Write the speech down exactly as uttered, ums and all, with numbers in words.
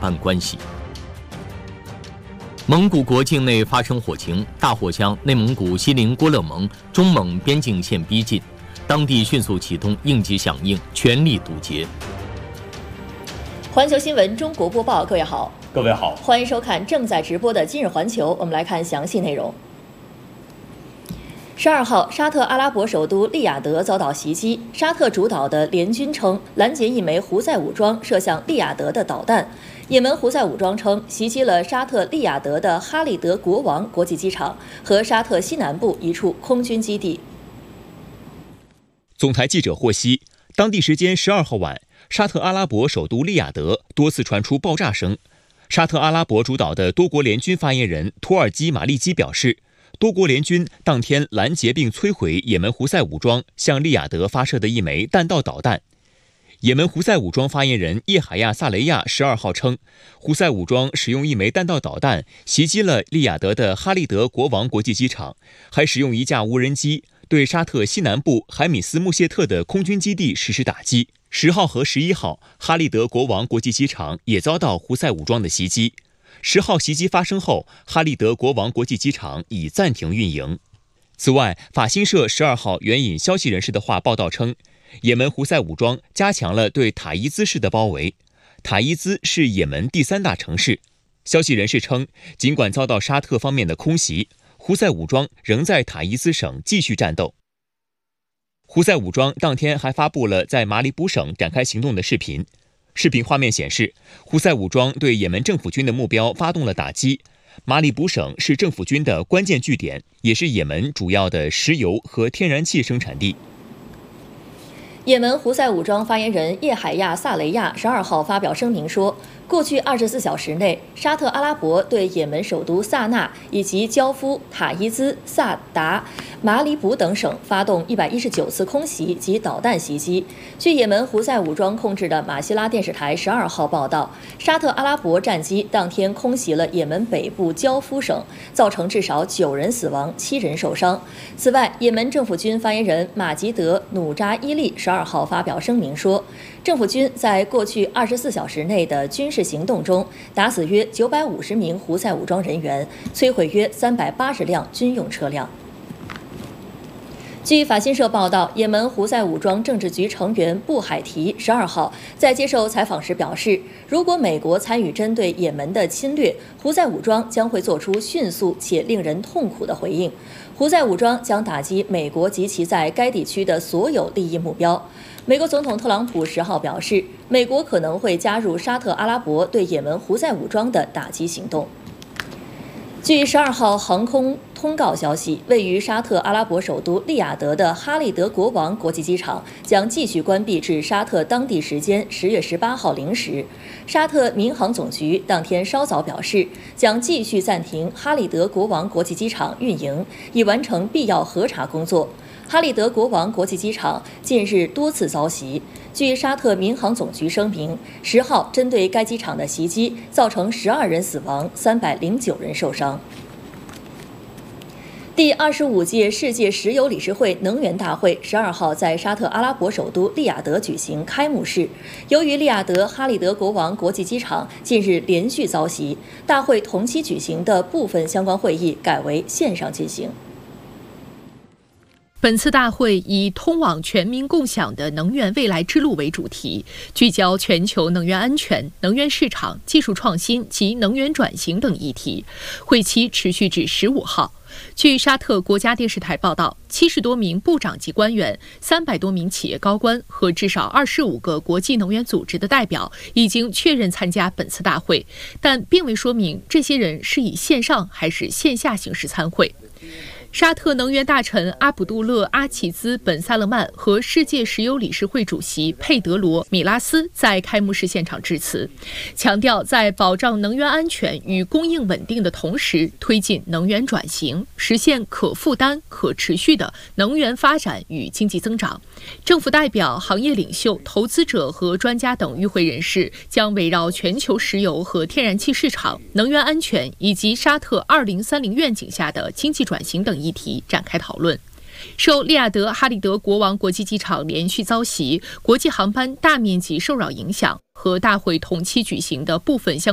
般关系。蒙古国境内发生火情，大火向内蒙古锡林郭勒盟中蒙边境线逼近，当地迅速启动应急响应，全力堵截。 环球新闻中国播报，各位好， 各位好， 欢迎收看正在直播的今日环球。我们来看详细内容。十二号，沙特阿拉伯首都利雅得遭到袭击，沙特主导的联军称拦截一枚胡塞武装射向利雅得的导弹。也门胡塞武装称袭击了沙特利雅得的哈利德国王国际机场和沙特西南部一处空军基地。 总台记者获悉，当地时间十二号晚，沙特阿拉伯首都利雅得多次传出爆炸声。沙特阿拉伯主导的多国联军发言人图尔基马利基表示，多国联军当天拦截并摧毁也门胡塞武装向利雅得发射的一枚弹道导弹。也门胡塞武装发言人叶海亚萨雷亚十二号称，胡塞武装使用一枚弹道导弹袭击了利雅得的哈利德国王国际机场，还使用一架无人机对沙特西南部海米斯穆谢特的空军基地实施打击。十号和十一号，哈利德国王国际机场也遭到胡塞武装的袭击。十号袭击发生后，哈利德国王国际机场已暂停运营。此外，法新社十二号援引消息人士的话报道称，也门胡塞武装加强了对塔伊兹市的包围。塔伊兹是也门第三大城市。消息人士称，尽管遭到沙特方面的空袭，胡塞武装仍在塔伊兹省继续战斗。胡塞武装当天还发布了在马里卜省展开行动的视频。视频画面显示，胡塞武装对也门政府军的目标发动了打击。马里卜省是政府军的关键据点，也是也门主要的石油和天然气生产地。 也门胡塞武装发言人叶海亚萨雷亚十二号发表声明说，过去二十四小时内，沙特阿拉伯对也门首都萨那以及焦夫、塔伊兹、萨达、马里卜等省发动一百一十九次空袭及导弹袭击。据也门胡塞武装控制的马希拉电视台十二号报道，沙特阿拉伯战机当天空袭了也门北部焦夫省，造成至少九人死亡、七人受伤。此外，也门政府军发言人马吉德·努扎伊利十二号发表声明说，政府军在过去二十四小时内的军事行动中，打死约九百五十名胡塞武装人员，摧毁约三百八十辆军用车辆。据法新社报道，也门胡塞武装政治局成员布海提十二号在接受采访时表示，如果美国参与针对也门的侵略，胡塞武装将会做出迅速且令人痛苦的回应。胡塞武装将打击美国及其在该地区的所有利益目标。美国总统特朗普十号表示，美国可能会加入沙特阿拉伯对也门胡塞武装的打击行动。据十二号航空通告消息，位于沙特阿拉伯首都利雅得的哈利德国王国际机场将继续关闭至沙特当地时间十月十八号零时。沙特民航总局当天稍早表示，将继续暂停哈利德国王国际机场运营，以完成必要核查工作。哈利德国王国际机场近日多次遭袭。据沙特民航总局声明，十号针对该机场的袭击造成十二人死亡，三百零九人受伤。第二十五届世界石油理事会能源大会十二号在沙特阿拉伯首都利雅得举行开幕式。由于利雅得哈利德国王国际机场近日连续遭袭，大会同期举行的部分相关会议改为线上进行。 本次大会以通往全民共享的能源未来之路为主题，聚焦全球能源安全、能源市场、技术创新及能源转型等议题。会期持续至十五号。据沙特国家电视台报道，七十多名部长级官员、三百多名企业高官和至少二十五个国际能源组织的代表已经确认参加本次大会，但并未说明这些人是以线上还是线下形式参会。沙特能源大臣阿卜杜勒·阿齐兹·本·萨勒曼和世界石油理事会主席佩德罗·米拉斯在开幕式现场致辞，强调在保障能源安全与供应稳定的同时，推进能源转型，实现可负担、可持续的能源发展与经济增长。政府代表、行业领袖、投资者和专家等与会人士将围绕全球石油和天然气市场、能源安全以及沙特二零三零愿景下的经济转型等议题展开讨论。受利雅得哈利德国王国际机场连续遭袭，国际航班大面积受扰影响和大会同期举行的部分相